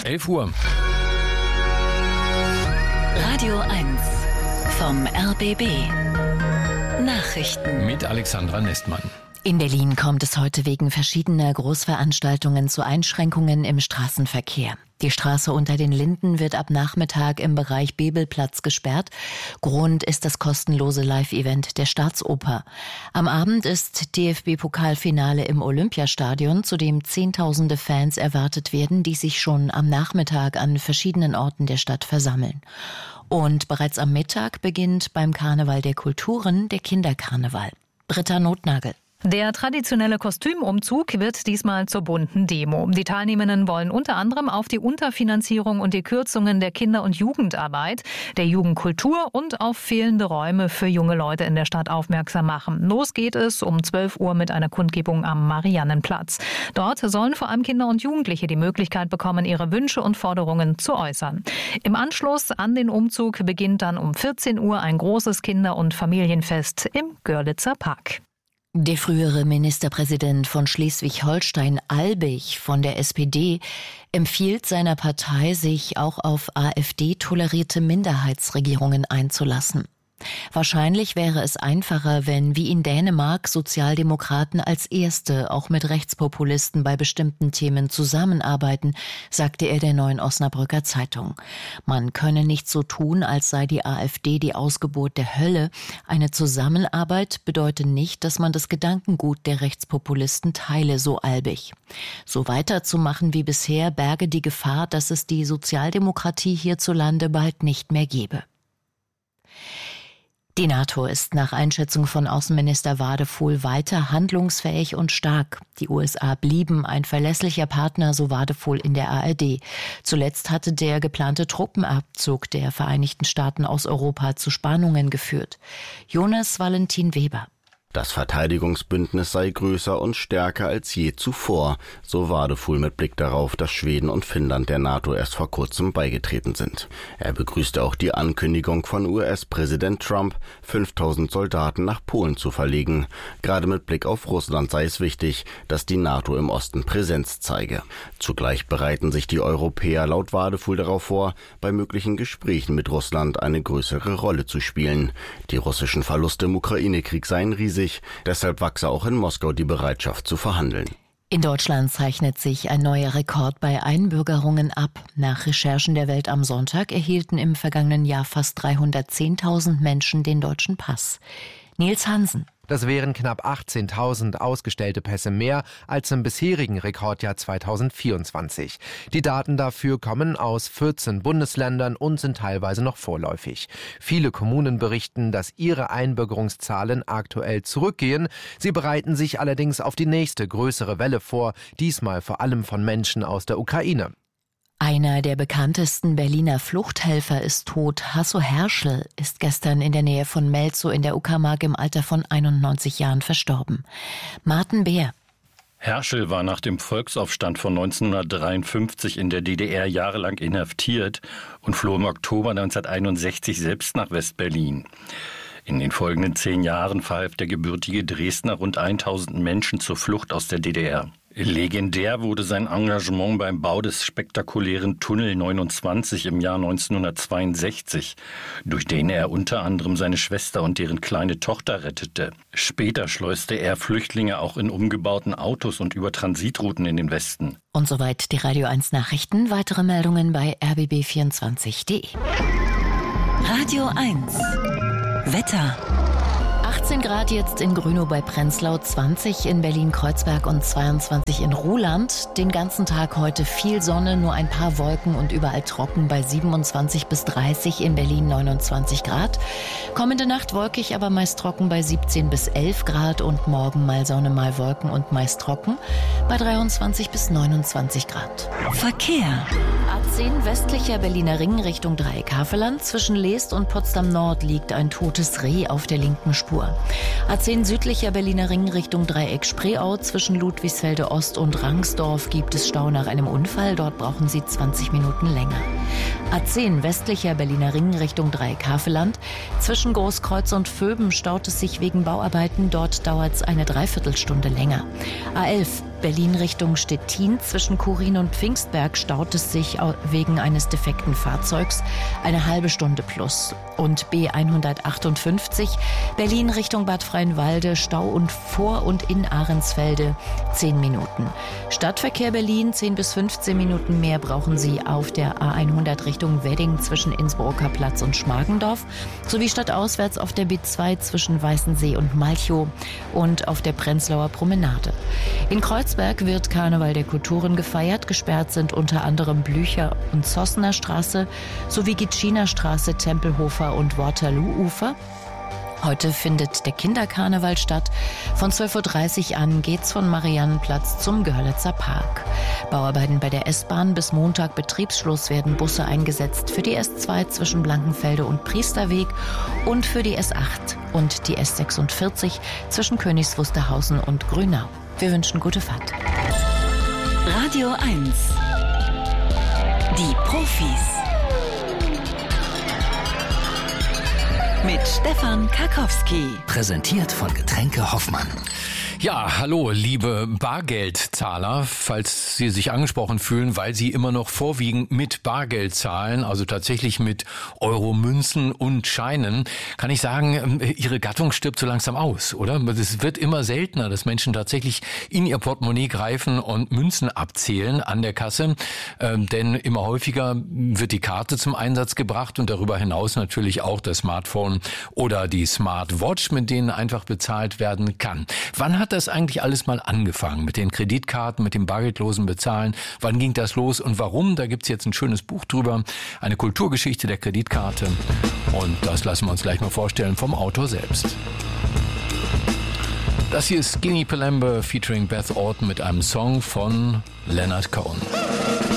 11 Uhr. Radio 1 vom RBB. Nachrichten Mit Alexandra Nestmann. In Berlin kommt es heute wegen verschiedener Großveranstaltungen zu Einschränkungen im Straßenverkehr. Die Straße unter den Linden wird ab Nachmittag im Bereich Bebelplatz gesperrt. Grund ist das kostenlose Live-Event der Staatsoper. Am Abend ist DFB-Pokalfinale im Olympiastadion, zu dem Zehntausende Fans erwartet werden, die sich schon am Nachmittag an verschiedenen Orten der Stadt versammeln. Und bereits am Mittag beginnt beim Karneval der Kulturen der Kinderkarneval. Britta Notnagel. Der traditionelle Kostümumzug wird diesmal zur bunten Demo. Die Teilnehmenden wollen unter anderem auf die Unterfinanzierung und die Kürzungen der Kinder- und Jugendarbeit, der Jugendkultur und auf fehlende Räume für junge Leute in der Stadt aufmerksam machen. Los geht es um 12 Uhr mit einer Kundgebung am Mariannenplatz. Dort sollen vor allem Kinder und Jugendliche die Möglichkeit bekommen, ihre Wünsche und Forderungen zu äußern. Im Anschluss an den Umzug beginnt dann um 14 Uhr ein großes Kinder- und Familienfest im Görlitzer Park. Der frühere Ministerpräsident von Schleswig-Holstein, Albig von der SPD, empfiehlt seiner Partei, sich auch auf AfD-tolerierte Minderheitsregierungen einzulassen. Wahrscheinlich wäre es einfacher, wenn, wie in Dänemark, Sozialdemokraten als Erste auch mit Rechtspopulisten bei bestimmten Themen zusammenarbeiten, sagte er der Neuen Osnabrücker Zeitung. Man könne nicht so tun, als sei die AfD die Ausgeburt der Hölle. Eine Zusammenarbeit bedeute nicht, dass man das Gedankengut der Rechtspopulisten teile, so Albig. So weiterzumachen wie bisher berge die Gefahr, dass es die Sozialdemokratie hierzulande bald nicht mehr gebe. Die NATO ist nach Einschätzung von Außenminister Wadefuhl weiter handlungsfähig und stark. Die USA blieben ein verlässlicher Partner, so Wadefuhl in der ARD. Zuletzt hatte der geplante Truppenabzug der Vereinigten Staaten aus Europa zu Spannungen geführt. Jonas Valentin Weber. Das Verteidigungsbündnis sei größer und stärker als je zuvor, so Wadefuhl mit Blick darauf, dass Schweden und Finnland der NATO erst vor kurzem beigetreten sind. Er begrüßte auch die Ankündigung von US-Präsident Trump, 5000 Soldaten nach Polen zu verlegen. Gerade mit Blick auf Russland sei es wichtig, dass die NATO im Osten Präsenz zeige. Zugleich bereiten sich die Europäer laut Wadefuhl darauf vor, bei möglichen Gesprächen mit Russland eine größere Rolle zu spielen. Die russischen Verluste im Ukraine-Krieg seien riesig. Deshalb wachse auch in Moskau die Bereitschaft zu verhandeln. In Deutschland zeichnet sich ein neuer Rekord bei Einbürgerungen ab. Nach Recherchen der Welt am Sonntag erhielten im vergangenen Jahr fast 310.000 Menschen den deutschen Pass. Nils Hansen. Das wären knapp 18.000 ausgestellte Pässe mehr als im bisherigen Rekordjahr 2024. Die Daten dafür kommen aus 14 Bundesländern und sind teilweise noch vorläufig. Viele Kommunen berichten, dass ihre Einbürgerungszahlen aktuell zurückgehen. Sie bereiten sich allerdings auf die nächste größere Welle vor, diesmal vor allem von Menschen aus der Ukraine. Einer der bekanntesten Berliner Fluchthelfer ist tot. Hasso Herschel ist gestern in der Nähe von Melzow in der Uckermark im Alter von 91 Jahren verstorben. Martin Beer. Herschel war nach dem Volksaufstand von 1953 in der DDR jahrelang inhaftiert und floh im Oktober 1961 selbst nach West-Berlin. In den folgenden 10 Jahren verhalf der gebürtige Dresdner rund 1000 Menschen zur Flucht aus der DDR. Legendär wurde sein Engagement beim Bau des spektakulären Tunnel 29 im Jahr 1962, durch den er unter anderem seine Schwester und deren kleine Tochter rettete. Später schleuste er Flüchtlinge auch in umgebauten Autos und über Transitrouten in den Westen. Und soweit die Radio 1 Nachrichten. Weitere Meldungen bei rbb24.de. Radio 1 Wetter. 18 Grad jetzt in Grünow bei Prenzlau, 20 in Berlin-Kreuzberg und 22 in Ruhland. Den ganzen Tag heute viel Sonne, nur ein paar Wolken und überall trocken bei 27 bis 30, in Berlin 29 Grad. Kommende Nacht wolkig, aber meist trocken bei 17 bis 11 Grad und morgen mal Sonne, mal Wolken und meist trocken bei 23 bis 29 Grad. Verkehr. A10 westlicher Berliner Ring Richtung Dreieck-Havelland. Zwischen Leest und Potsdam Nord liegt ein totes Reh auf der linken Spur. A10 südlicher Berliner Ring Richtung Dreieck Spreeau. Zwischen Ludwigsfelde Ost und Rangsdorf gibt es Stau nach einem Unfall. Dort brauchen Sie 20 Minuten länger. A10 westlicher Berliner Ring Richtung Dreieck-Havelland. Zwischen Großkreuz und Vöben staut es sich wegen Bauarbeiten. Dort dauert es eine Dreiviertelstunde länger. A11 Berlin Richtung Stettin zwischen Kurin und Pfingstberg staut es sich wegen eines defekten Fahrzeugs eine halbe Stunde plus. Und B158 Berlin Richtung Bad Freienwalde, Stau und vor und in Ahrensfelde 10 Minuten. Stadtverkehr Berlin 10 bis 15 Minuten mehr brauchen Sie auf der A100 Richtung Wedding zwischen Innsbrucker Platz und Schmargendorf sowie stadtauswärts auf der B2 zwischen Weißensee und Malchow und auf der Prenzlauer Promenade. In Kreuzberg wird Karneval der Kulturen gefeiert. Gesperrt sind unter anderem Blücher- und Zossener Straße sowie Gitschiner Straße, Tempelhofer und Waterloo-Ufer. Heute findet der Kinderkarneval statt. Von 12.30 Uhr an geht's von Mariannenplatz zum Görlitzer Park. Bauarbeiten bei der S-Bahn, bis Montag Betriebsschluss werden Busse eingesetzt für die S2 zwischen Blankenfelde und Priesterweg und für die S8 und die S46 zwischen Königs Wusterhausen und Grünau. Wir wünschen gute Fahrt. Radio 1. Die Profis. Mit Stefan Karkowski. Präsentiert von Getränke Hoffmann. Ja, hallo, liebe Bargeldzahler, falls Sie sich angesprochen fühlen, weil Sie immer noch vorwiegend mit Bargeld zahlen, also tatsächlich mit Euro-Münzen und Scheinen, kann ich sagen, Ihre Gattung stirbt so langsam aus, oder? Es wird immer seltener, dass Menschen tatsächlich in ihr Portemonnaie greifen und Münzen abzählen an der Kasse, denn immer häufiger wird die Karte zum Einsatz gebracht und darüber hinaus natürlich auch das Smartphone oder die Smartwatch, mit denen einfach bezahlt werden kann. Wann hat das eigentlich alles mal angefangen mit den Kreditkarten, mit dem bargeldlosen Bezahlen? Wann ging das los und warum? Da gibt's jetzt ein schönes Buch drüber, eine Kulturgeschichte der Kreditkarte, und das lassen wir uns gleich mal vorstellen vom Autor selbst. Das hier ist Skinny Pelembe featuring Beth Orton mit einem Song von Leonard Cohen.